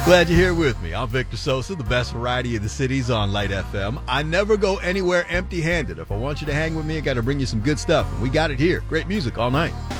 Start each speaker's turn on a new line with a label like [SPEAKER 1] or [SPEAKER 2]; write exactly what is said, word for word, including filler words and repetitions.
[SPEAKER 1] Glad you're here with me. I'm Victor Sosa, the best variety of the cities on Light F M. I never go anywhere empty-handed. If I want you to hang with me, I got to bring you some good stuff, and we got it here. Great music all night.